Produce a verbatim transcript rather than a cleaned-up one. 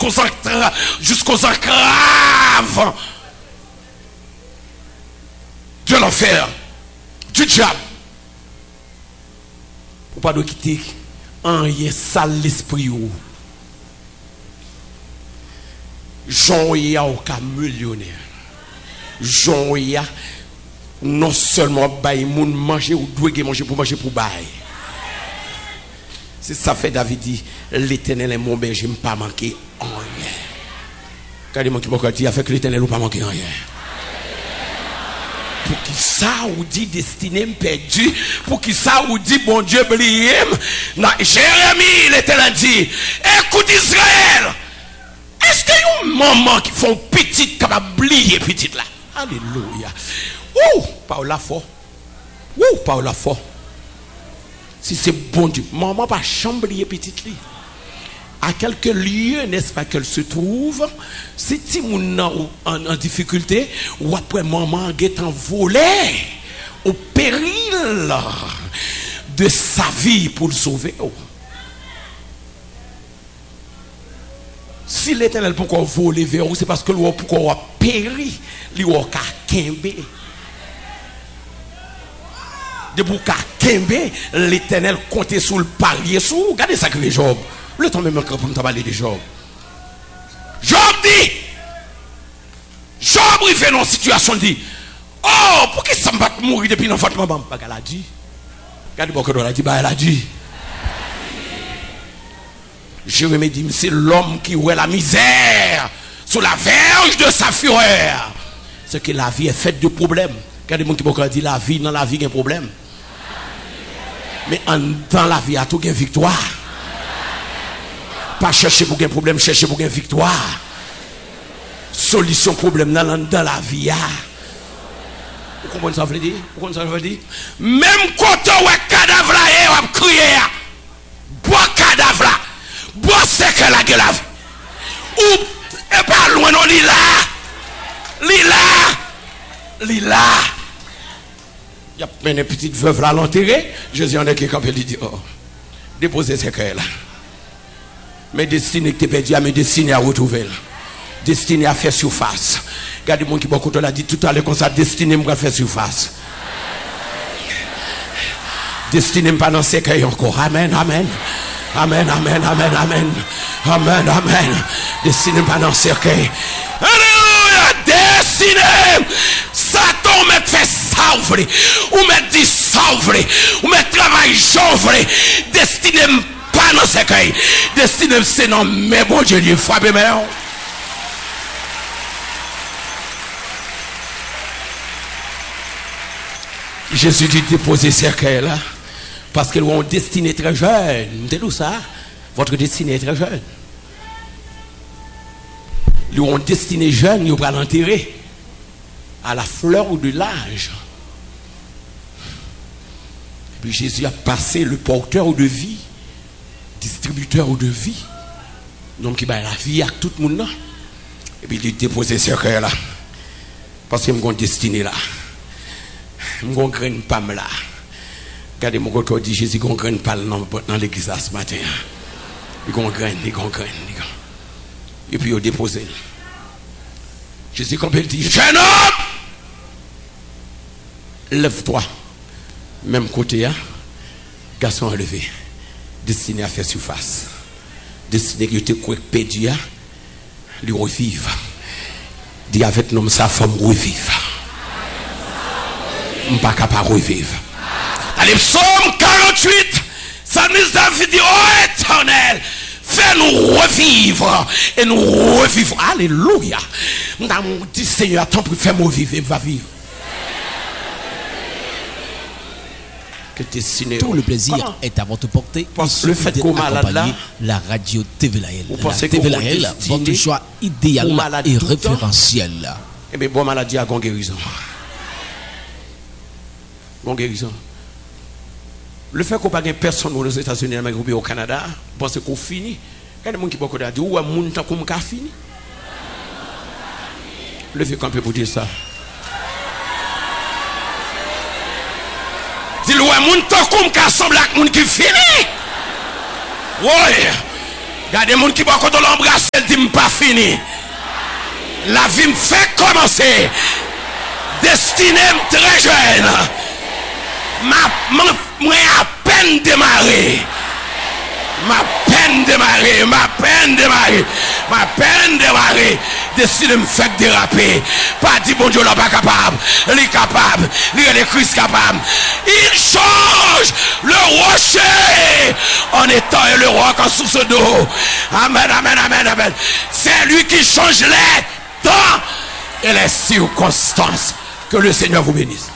jusqu'aux entraves de l'enfer, du diable. Pour pas de quitter un sale l'esprit ou Jean ya au cas millionnaire. Jean ya non seulement bail moun manger ou doit manger pour manger pour bail. C'est ça fait David dit l'Éternel est mon berger, me pas manquer en rien. Regardez moi qui m'a dit avec l'Éternel ou pas manquer en rien. Pour qui ça ou dit destiné perdu, pour qui ça ou dit bon Dieu oublié. Jérémie l'Éternel dit écoute Israël, est-ce qu'il y a un moment qui font petite capable oublier petite là? Alléluia. Ouh, par la fort. Ouh, par la fort. Si c'est bon Dieu, maman pas chambrier petite lit. À quelques lieux, n'est-ce pas qu'elle se trouve, si tu es en, en difficulté, ou après maman est envolé au péril de sa vie pour le sauver. Oh. Si l'Éternel pourquoi voler vers vous, c'est parce que l'on pourquoi péri, l'on a kembe. De pour kembe, l'Éternel comptait sur le palier sous. Regardez ça que Job. Le temps même pour nous parler de Job. Job dit, Job il fait une situation dit, oh pour qui ça me va mourir depuis l'enfantement maman? Pas qu'elle a dit. Regardez beaucoup elle a dit, bah elle a dit. Jérémie dit, c'est l'homme qui voit la misère sous la verge de sa fureur. C'est que la vie est faite de problèmes. Regardez mon qui beaucoup dit, la vie dans la vie il y a un problème. Mais en, dans la vie, il y a tout une victoire. Pas chercher pour un problème, chercher pour une victoire. Solution problème dans, dans la vie. Vous comprenez ça veut dire? Vous comprenez ça veut dire? Même quand on a cadavre là, on a crié. Bois cadavre là. Bois sec la gueule. Ou, et pas loin, non, l'île là. L'île là. L'île là. Il y a une petite veuve là à l'enterrer. Jésus en est qui quand il dit, oh, déposez ces cœurs là. Mais destiné que tu perdu, mais destiné à retrouver. Destiné à faire surface. Regardez mon qui beaucoup l'a dit tout à l'heure comme ça, destiné à faire surface. Destiné pas dans ces cœurs encore. Amen, amen. Amen, amen, amen, amen. Amen, amen. Destiné pas dans ces cœurs. Alléluia. Destiné. Satan me fait sauver. Ou me dit sauver. Ou me travail sauver. Destiné pas dans ce cas. Destiné c'est non mais bon Dieu Dieu frappez mais Jésus dit déposer ce cœur là parce que ont destiné très jeune. C'est tout ça. Votre destinée est très jeune. Ils ont destiné jeune, ils vont l'enterrer à la fleur de l'âge. Et puis Jésus a passé le porteur de vie, distributeur de vie, donc il va la vie à tout le monde. Et puis il a déposé ce cœur là, parce que je suis destiné là. Je suis graine pomme là. Regardez mon corps dit Jésus, il y a une graine pomme dans l'église ce matin. Il y a une graine, il y a une graine. Et puis il a déposé. Jésus, comme il dit, jeune homme, lève-toi. Même côté, hein? Garçon enlevé. Destiné à faire surface. Destiné que tu crois perdu, lui revivre. Dis avec nous, sa femme revivre. Je ne suis pas capable de revivre. Allez, psaume quarante-huit, Psalmiste David dit, oh éternel, fais-nous revivre et nous revivre. Alléluia. Nous avons dit, Seigneur, attends pour faire revivre et va vivre. Tout le plaisir Comment? Est à votre portée. Parce le fait qu'on malade là, la radio T V L A L. La T V L A L, votre choix idéal et référentiel. Eh bien, bon maladie a une guérison. Une guérison. Le fait qu'on n'a pas personne aux États-Unis, mais au Canada, parce qu'on finit. Quand les gens qui peuvent dire, où est-ce qu'on a fini? Le fait qu'on peut pour dire ça. Dis-le, ouais, moun to koum ka semble ak moun qui fini. Ouais. Il y a des gens qui vont quand on l'embrasse, ils disent pas fini. La vie me fait commencer. Destinée très jeune. Ma, ma, moi à peine démarré. Ma peine démarré, ma peine démarré, ma peine démarré. Décide de me faire déraper. Pas dit bon Dieu là pas capable. Il est capable. Il est Christ capable. Il change le rocher en étant le roc en source d'eau. Amen, amen, amen, amen. C'est lui qui change les temps et les circonstances. Que le Seigneur vous bénisse.